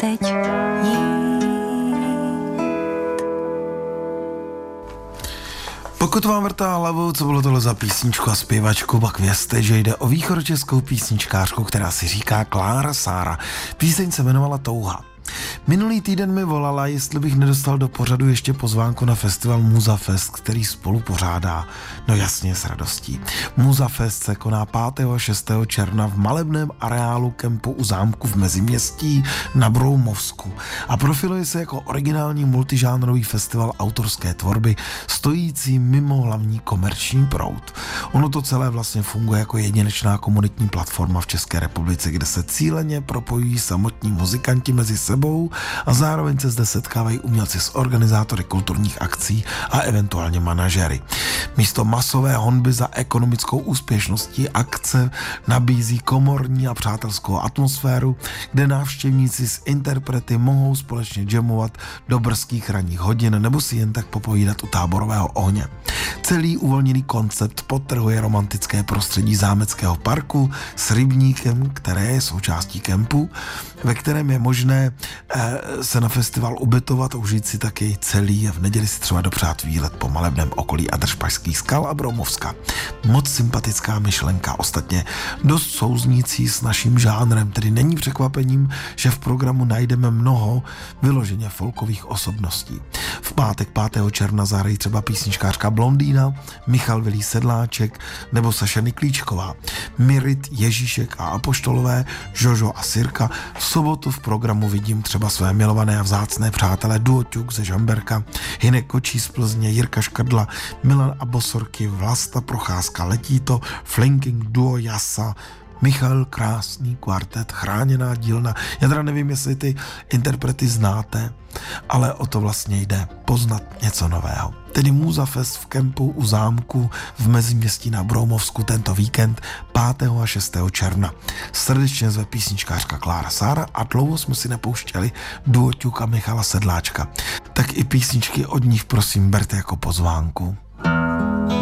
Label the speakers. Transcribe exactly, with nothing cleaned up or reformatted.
Speaker 1: teď jít.
Speaker 2: Pokud vám vrtá hlavou, co bylo tohle za písničku a zpěvačku, pak vězte, že jde o východočeskou písničkářku, která si říká Klára Sára. Píseň se jmenovala Touha. Minulý týden mi volala, jestli bych nedostal do pořadu ještě pozvánku na festival Musafest, který spolu pořádá. No jasně, s radostí. Musafest se koná pátého a šestého června v malebném areálu kempu u zámku v Meziměstí na Broumovsku a profiluje se jako originální multižánrový festival autorské tvorby, stojící mimo hlavní komerční proud. Ono to celé vlastně funguje jako jedinečná komunitní platforma v České republice, kde se cíleně propojují samotní muzikanti mezi sebou a zároveň se zde setkávají umělci s organizátory kulturních akcí a eventuálně manažery. Místo masové honby za ekonomickou úspěšností akce nabízí komorní a přátelskou atmosféru, kde návštěvníci s interprety mohou společně jamovat do brzkých ranních hodin nebo si jen tak popovídat u táborového ohně. Celý uvolněný koncept podtrhuje romantické prostředí zámeckého parku s rybníkem, které je součástí kempu, ve kterém je možné eh, se na festival ubytovat a užít si taky celý a v neděli si třeba dopřát výlet po malebném okolí a Držpašských skal a Broumovska. Moc sympatická myšlenka, ostatně dost souznící s naším žánrem, tedy není překvapením, že v programu najdeme mnoho vyloženě folkových osobností. V pátek pátého června zahrají třeba písničkářka Blondýna, Michal Vilí Sedláček nebo Saša Niklíčková, Mirit, Ježíšek a Apoštolové, Žožo a Sirka. V sobotu v programu vidím třeba své milované a vzácné přátelé Duo Ťuk ze Žamberka, Hynek Kočí z Plzně, Jirka Škrdla, Milan a Bosorky, Vlasta Procházka, Letíto, Flanking Duo Jasa, Michal Krásný kvartet, Chráněná dílna. Já teda nevím, jestli ty interprety znáte, ale o to vlastně jde, poznat něco nového. Tedy Musafest v kempu u zámku v Meziměstí na Broumovsku tento víkend pátého a šestého června. Srdečně zve písničkářka Klára Sára a dlouho jsme si nepouštěli Duo Ťuk a Michala Sedláčka. Tak i písničky od nich prosím berte jako pozvánku.